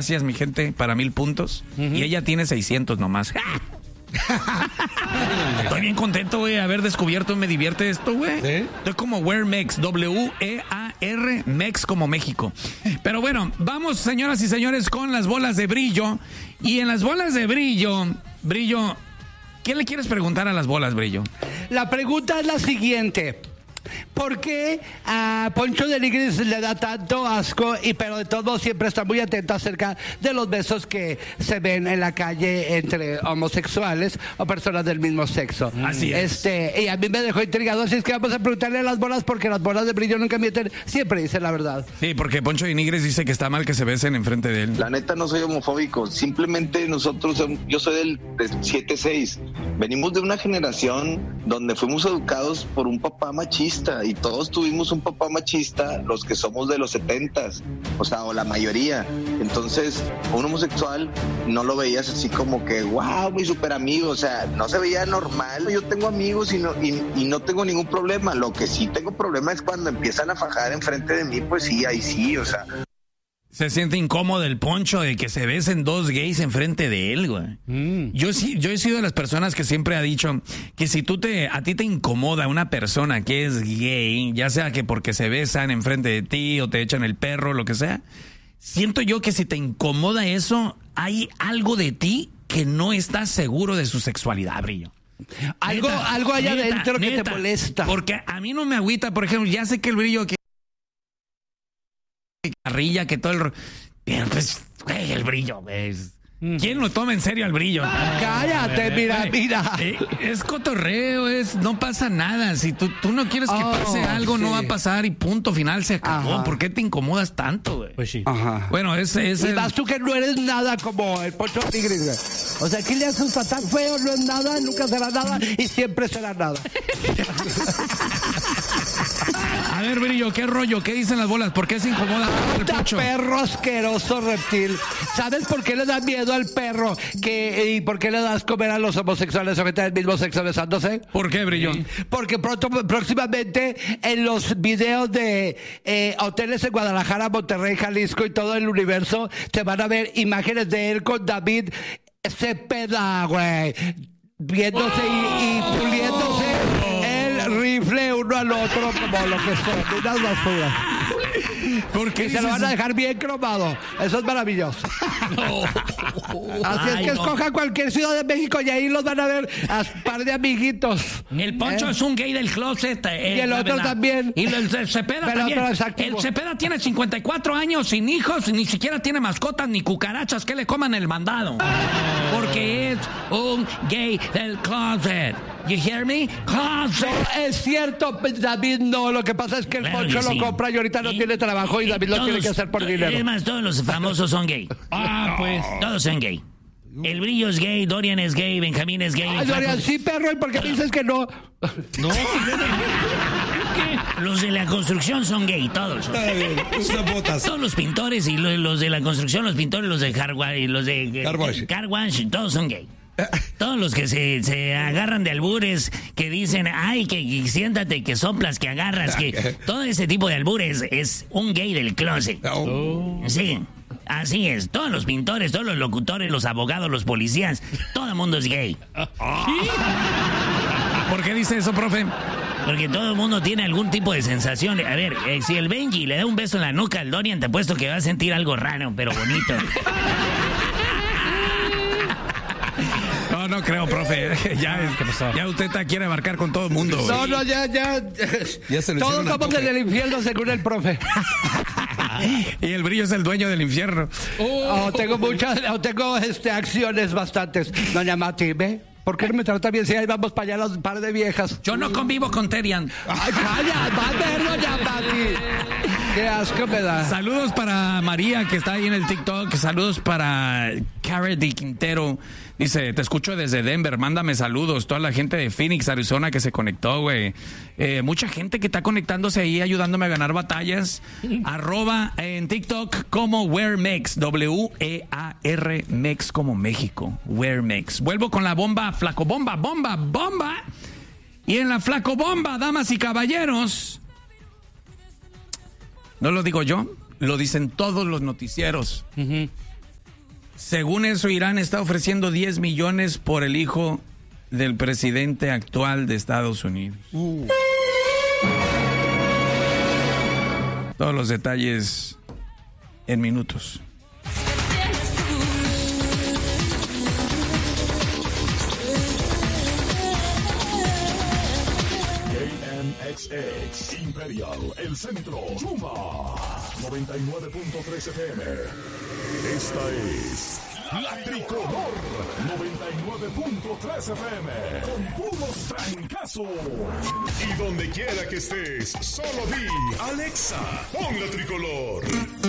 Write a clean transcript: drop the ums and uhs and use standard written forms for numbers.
gracias, mi gente, para 1000 puntos. Y ella tiene 600 nomás. Estoy bien contento, güey, haber descubierto, me divierte esto, güey. ¿Sí? Estoy como Wear-Mex, W-E-A-R, Mex como México. Pero bueno, vamos, señoras y señores, con las bolas de brillo. Y en las bolas de brillo, ¿qué le quieres preguntar a las bolas, Brillo? La pregunta es la siguiente. ¿Por qué a Poncho de Nigris le da tanto asco pero de todos modos siempre está muy atento acerca de los besos que se ven en la calle entre homosexuales o personas del mismo sexo? Así es. Y a mí me dejó intrigado, así es que vamos a preguntarle a las bolas porque las bolas de Brillo nunca mienten, siempre dicen la verdad. Sí, porque Poncho de Nigris dice que está mal que se besen enfrente de él. La neta no soy homofóbico, simplemente yo soy del 7-6. Venimos de una generación donde fuimos educados por un papá machista y todos tuvimos un papá machista, los que somos de los 70s, o la mayoría. Entonces, un homosexual no lo veías así como que, wow, mi super amigo, no se veía normal. Yo tengo amigos y no tengo ningún problema. Lo que sí tengo problema es cuando empiezan a fajar enfrente de mí, pues sí, ahí sí, Se siente incómodo el Poncho de que se besen dos gays enfrente de él, güey. Yo he sido de las personas que siempre ha dicho que si a ti te incomoda una persona que es gay, ya sea que porque se besan enfrente de ti o te echan el perro, lo que sea, siento yo que si te incomoda eso, hay algo de ti que no estás seguro de su sexualidad, Brillo. Algo hay adentro que te molesta. Porque a mí no me agüita, por ejemplo, ya sé que el Brillo que carrilla, que todo el... Pero pues, güey, el Brillo, es... ¿Quién lo toma en serio al Brillo? Cállate, mira. Es cotorreo, no pasa nada. Si tú no quieres que pase algo, sí, no va a pasar y punto final, se acabó. Ajá. ¿Por qué te incomodas tanto, güey? Pues sí. Ajá. Bueno, y más tú que no eres nada como el Poncho Tigres, güey. O sea, aquí le asusta tan feo, no es nada, nunca será nada y siempre será nada. A ver, Brillo, ¿qué rollo? ¿Qué dicen las bolas? ¿Por qué se incomoda el Poncho? Perro asqueroso reptil. ¿Sabes por qué le da miedo al perro? ¿Y por qué le das comer a los homosexuales o que tienen el mismo sexo besándose? ¿Por qué, Brillo? Porque próximamente en los videos de hoteles en Guadalajara, Monterrey, Jalisco y todo el universo te van a ver imágenes de él con David Cepeda, güey, viéndose y puliéndose el rifle uno al otro como lo que son, unas basuras. Porque se lo van a dejar bien cromado. Eso es maravilloso. No. Así es que escojan cualquier ciudad de México y ahí los van a ver a par de amiguitos. El Poncho es un gay del closet. Y el otro también. Y el Cepeda también. El Cepeda tiene 54 años sin hijos, ni siquiera tiene mascotas ni cucarachas que le coman el mandado. Porque es un gay del closet. You hear me? Closet. No, es cierto, David, no. Lo que pasa es que el Poncho lo compra y ahorita no tiene trabajo y David lo tiene que hacer por dinero. Además, todos los famosos son gay. Pues. Todos son gay. El Brillo es gay, Dorian es gay, Benjamín es gay. Ay, Dorian, sí, perro, ¿y por qué dices que no? No. Los de la construcción son gay, todos. Está bien, usa botas. Todos los pintores y los de la construcción, los pintores, los de car wash, todos son gay. Todos los que se agarran de albures, que dicen, ay, que siéntate, que soplas, que agarras, que todo ese tipo de albures es un gay del closet. Sí, así es. Todos los pintores, todos los locutores, los abogados, los policías, todo el mundo es gay. ¿Por qué dice eso, profe? Porque todo el mundo tiene algún tipo de sensación. A ver, si el Benji le da un beso en la nuca al Dorian, te apuesto que va a sentir algo raro, pero bonito. No creo, profe. Ya usted quiere abarcar con todo el mundo. No, ya todos somos del infierno según el profe. Y el Brillo es el dueño del infierno. Tengo acciones bastantes. Doña Mati, ¿ve? ¿Por qué no me trata bien si ahí vamos para allá un par de viejas? Yo no convivo con Terian. Ay, calla, va a ver, doña Mati. Qué asco me da. Saludos para María, que está ahí en el TikTok. Saludos para Cara de Quintero. Dice, te escucho desde Denver, mándame saludos. Toda la gente de Phoenix, Arizona que se conectó, güey. Mucha gente que está conectándose ahí, ayudándome a ganar batallas. @ en TikTok como Wear-Mex, W-E-A-R Mex como México. Wear-Mex. Vuelvo con la bomba, flaco bomba. Y en la flaco bomba, damas y caballeros, no lo digo yo, lo dicen todos los noticieros. Según eso, Irán está ofreciendo 10 millones por el hijo del presidente actual de Estados Unidos. Todos los detalles en minutos. KMXX Imperial, el centro, Chuma, 99.3 FM. Esta es La Tricolor, 99.3 FM, con puros trancazos. Y donde quiera que estés, solo di, Alexa, pon La Tricolor.